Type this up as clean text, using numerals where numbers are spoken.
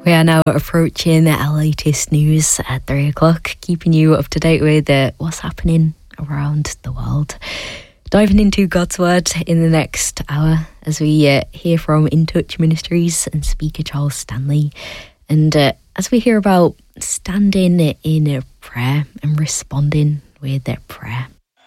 We are now approaching our latest news at 3 o'clock, keeping you up to date with what's happening around the world. Diving into God's Word in the next hour as we hear from In Touch Ministries and Speaker Charles Stanley. And as we hear about standing in prayer and responding with prayer.